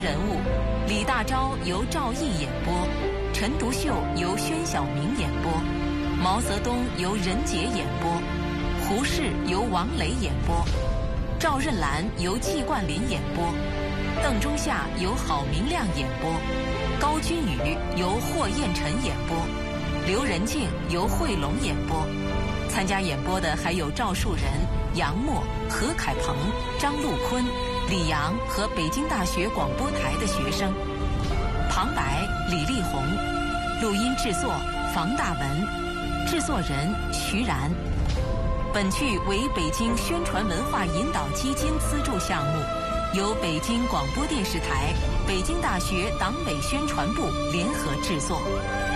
人物，李大钊由赵毅演播，陈独秀由宣晓明演播，毛泽东由任杰演播，胡适由王雷演播，赵任兰由季冠霖演播，邓中夏由郝明亮演播，高君宇由霍彦辰演播，刘仁静由惠龙演播。参加演播的还有赵树人、杨默、何凯鹏、张陆坤、李阳和北京大学广播台的学生。旁白李丽红，录音制作房大文，制作人徐然。本剧为北京宣传文化引导基金资助项目，由北京广播电视台、北京大学党委宣传部联合制作。